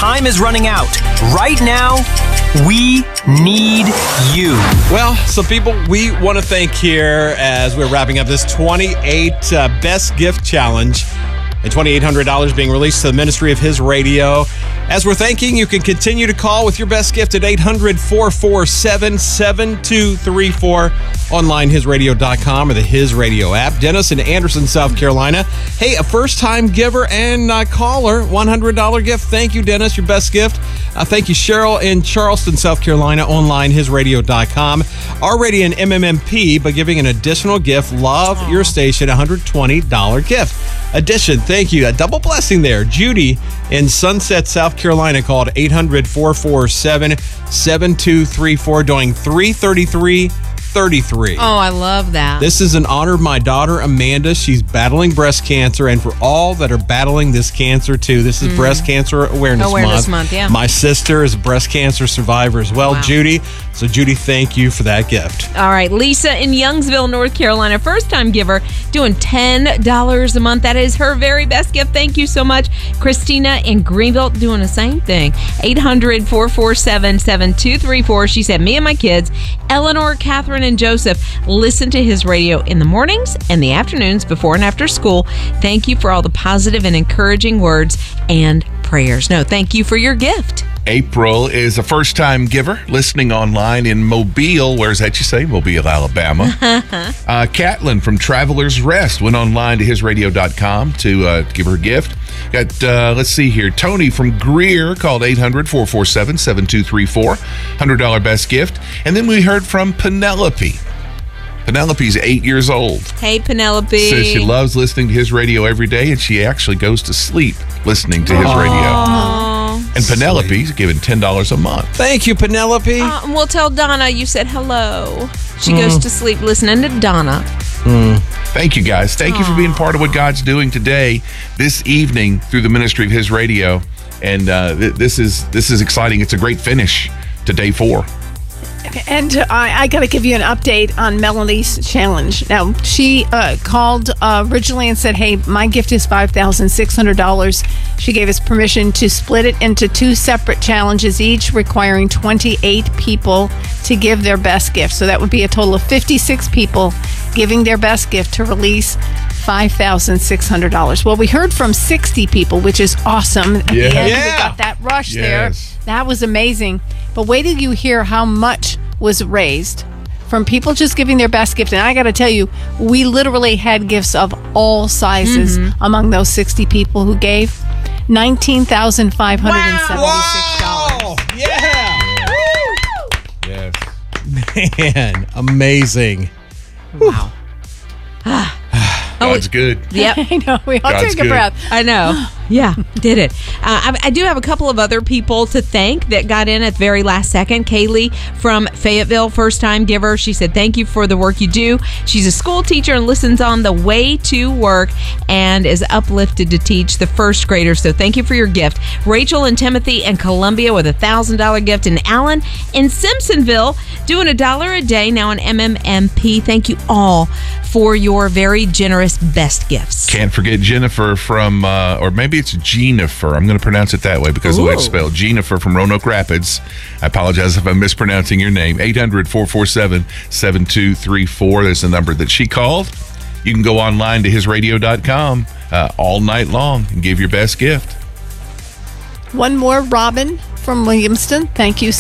time is running out. Right now, we need you. Well, some people we want to thank here as we're wrapping up this 28 Best Gift Challenge and $2,800 being released to the ministry of His Radio. As we're thanking, you can continue to call with your best gift at 800-447-7234, online hisradio.com or the His Radio app. Dennis in Anderson, South Carolina. Hey, a first-time giver and caller, $100 gift. Thank you, Dennis, your best gift. Thank you, Cheryl in Charleston, South Carolina, online hisradio.com. Already an MMMP, but giving an additional gift. Love your station, $120 gift. Addition, thank you. A double blessing there. Judy in Sunset, South Carolina called 800-447-7234, doing $333.33. Oh, I love that. This is in honor of my daughter, Amanda. She's battling breast cancer, and for all that are battling this cancer, too. This is Breast Cancer Awareness Month. Yeah. My sister is a breast cancer survivor as well, Wow. Judy. So, Judy, thank you for that gift. All right, Lisa in Youngsville, North Carolina, first-time giver, doing $10 a month. That is her very best gift. Thank you so much. Christina in Greenville doing the same thing. 800-447-7234. She said, me and my kids, Eleanor, Catherine, and Joseph, listen to His Radio in the mornings and the afternoons before and after school. Thank you for all the positive and encouraging words and prayers. No, thank you for your gift. April is a first-time giver listening online in Mobile. Where's that you say? Mobile, Alabama. Catlin from Traveler's Rest went online to hisradio.com to give her a gift. Got, let's see here, Tony from Greer called 800-447-7234. $100 best gift. And then we heard from Penelope. Penelope's 8 years old. Hey, Penelope. Says she loves listening to His Radio every day, and she actually goes to sleep listening to His Radio. And Penelope's giving $10 a month. Thank you, Penelope. And we'll tell Donna you said hello. She goes to sleep listening to Donna. Thank you, guys. Thank you for being part of what God's doing today, this evening, through the ministry of His Radio. And this is exciting. It's a great finish to day 4. And I got to give you an update on Melanie's challenge. Now, she called originally and said, hey, my gift is $5,600. She gave us permission to split it into 2 separate challenges, each requiring 28 people to give their best gift. So that would be a total of 56 people giving their best gift to release $5,600. Well, we heard from 60 people, which is awesome. At the end, we got that rush there. That was amazing. But wait till you hear how much was raised from people just giving their best gift. And I got to tell you, we literally had gifts of all sizes among those 60 people who gave $19,576. Wow! Yeah! Yes. Man, amazing. Wow. God's good. Yep. I know. We all God's take a good. breath. I know. Yeah, did it. I do have a couple of other people to thank that got in at the very last second. Kaylee from Fayetteville, first-time giver. She said, thank you for the work you do. She's a school teacher and listens on the way to work and is uplifted to teach the first graders. So thank you for your gift. Rachel and Timothy in Columbia with a $1,000 gift. And Alan in Simpsonville doing $1 a day now in MMMP. Thank you all for your very generous best gifts. Can't forget Jennifer from, or maybe it's Jennifer. I'm going to pronounce it that way because of the way it's spelled. Jennifer from Roanoke Rapids. I apologize if I'm mispronouncing your name. 800-447-7234. There's the number that she called. You can go online to hisradio.com all night long and give your best gift. One more, Robin from Williamston. Thank you